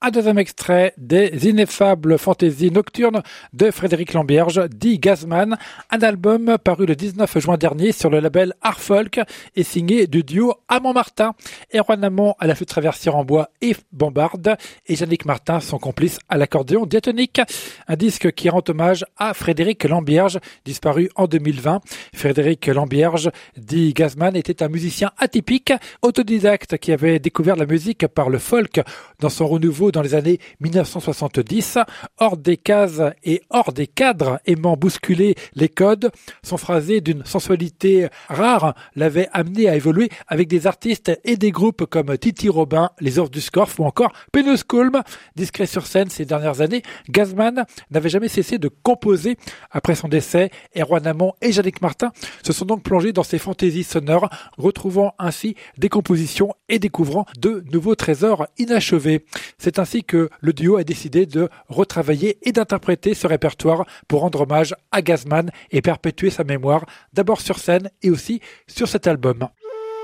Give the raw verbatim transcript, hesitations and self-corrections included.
un deuxième extrait des ineffables fantaisies nocturnes de Frédéric Lambierge, dit Gazman, un album paru le dix-neuf juin dernier sur le label Art Folk et signé du duo Amand Martin. Erwan Amand à la flûte traversière en bois et bombarde et Yannick Martin, son complice à l'accordéon diatonique. Un disque qui rend hommage à Frédéric Lambierge, disparu en deux mille vingt. Frédéric Lambierge, dit Gazman, était un musicien atypique, autodidacte qui avait découvert la musique par le folk dans son renouveau dans les années dix-neuf cent soixante-dix. Hors des cases et hors des cadres, aimant bousculer les codes, son phrasé d'une sensualité rare l'avait amené à évoluer avec des artistes et des groupes comme Titi Robin, les Ours du Scorff ou encore Pénus Kulm. Discret sur scène ces dernières années, Gazman n'avait jamais cessé de composer. Après son décès, Erwan Amand et Yannick Martin se sont donc plongés dans ces fantaisies sonores, retrouvant ainsi des compositions et découvrant de nouveaux trésors inachevés. C'est ainsi que le duo a décidé de retravailler et d'interpréter ce répertoire pour rendre hommage à Gazman et perpétuer sa mémoire, d'abord sur scène et aussi sur cet album.